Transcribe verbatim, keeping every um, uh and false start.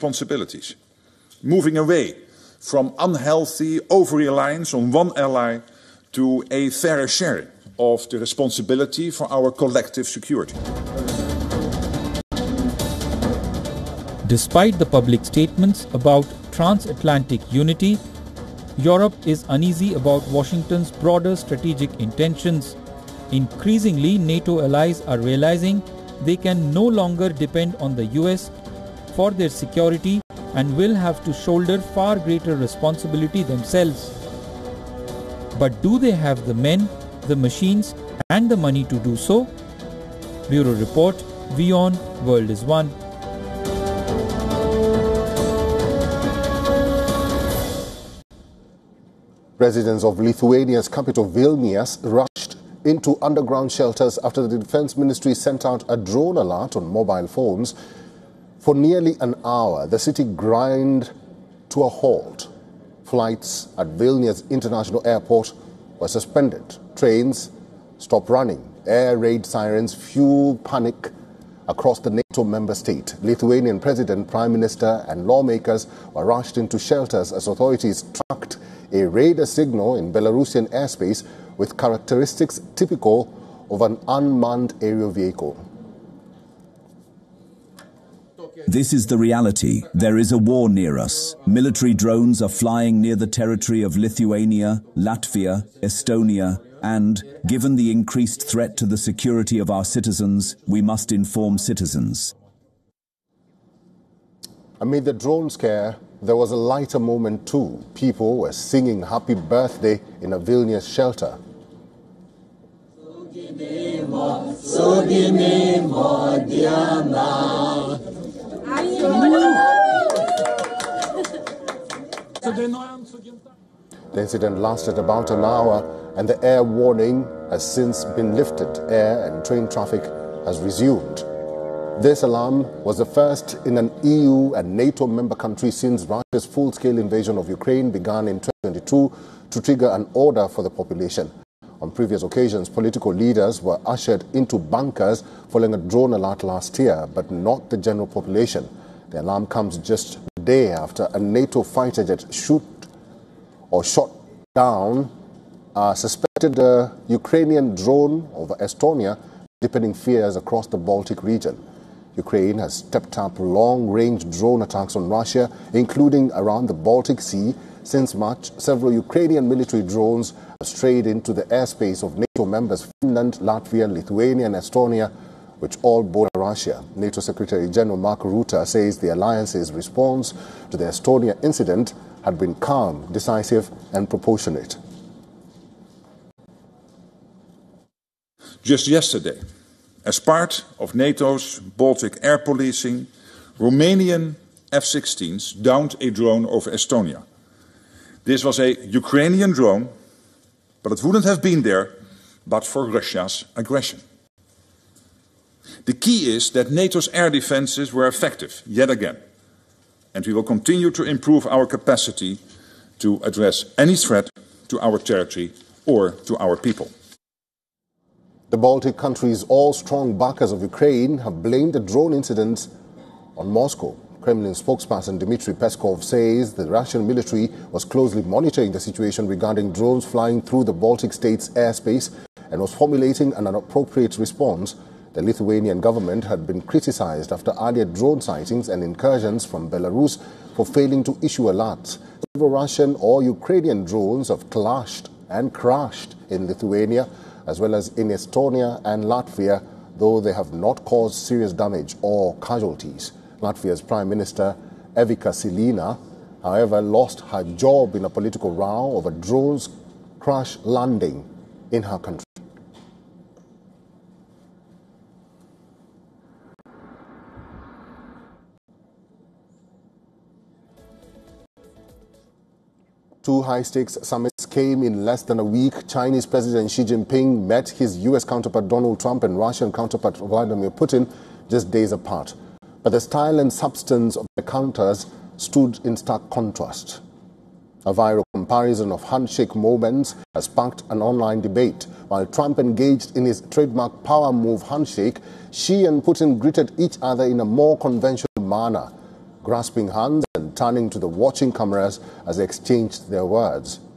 responsibilities, moving away from unhealthy over-reliance on one ally to a fairer sharing of the responsibility for our collective security. Despite the public statements about transatlantic unity, Europe is uneasy about Washington's broader strategic intentions. Increasingly, NATO allies are realizing they can no longer depend on the U S for their security and will have to shoulder far greater responsibility themselves. But do they have the men, the machines, and the money to do so? Bureau Report, WION, World is One. Residents of Lithuania's capital Vilnius rushed into underground shelters after the Defense Ministry sent out a drone alert on mobile phones. For nearly an hour, the city ground to a halt. Flights at Vilnius International Airport were suspended. Trains stopped running. Air raid sirens fueled panic across the NATO member state. Lithuanian president, prime minister and lawmakers were rushed into shelters as authorities tracked a radar signal in Belarusian airspace with characteristics typical of an unmanned aerial vehicle. This is the reality. There is a war near us. Military drones are flying near the territory of Lithuania, Latvia, Estonia, and, given the increased threat to the security of our citizens, we must inform citizens. Amid the drone scare, there was a lighter moment too. People were singing happy birthday in a Vilnius shelter. The incident lasted about an hour and the air warning has since been lifted. Air and train traffic has resumed. This alarm was the first in an E U and NATO member country since Russia's full-scale invasion of Ukraine began in twenty twenty-two to trigger an order for the population. On previous occasions, political leaders were ushered into bunkers following a drone alert last year, but not the general population. The alarm comes just a day after a NATO fighter jet shoot or shot down a suspected uh, Ukrainian drone over Estonia, deepening fears across the Baltic region. Ukraine has stepped up long-range drone attacks on Russia, including around the Baltic Sea. Since March, several Ukrainian military drones have strayed into the airspace of NATO members Finland, Latvia, Lithuania and Estonia, which all border Russia. NATO Secretary General Mark Rutte says the alliance's response to the Estonia incident had been calm, decisive and proportionate. Just yesterday, as part of NATO's Baltic air policing, Romanian F sixteens downed a drone over Estonia. This was a Ukrainian drone, but it wouldn't have been there but for Russia's aggression. The key is that NATO's air defenses were effective, yet again, and we will continue to improve our capacity to address any threat to our territory or to our people. The Baltic countries, all strong backers of Ukraine, have blamed the drone incidents on Moscow. Kremlin spokesperson Dmitry Peskov says the Russian military was closely monitoring the situation regarding drones flying through the Baltic states' airspace and was formulating an appropriate response. The Lithuanian government had been criticized after earlier drone sightings and incursions from Belarus for failing to issue alerts. Several Russian or Ukrainian drones have clashed and crashed in Lithuania, as well as in Estonia and Latvia, though they have not caused serious damage or casualties. Latvia's Prime Minister Evika Silina, however, lost her job in a political row over drones crash landing in her country. Two high-stakes summits came in less than a week. Chinese President Xi Jinping met his U S counterpart Donald Trump and Russian counterpart Vladimir Putin just days apart. But the style and substance of the encounters stood in stark contrast. A viral comparison of handshake moments has sparked an online debate. While Trump engaged in his trademark power move handshake, Xi and Putin greeted each other in a more conventional manner. grasping hands and turning to the watching cameras as they exchanged their words.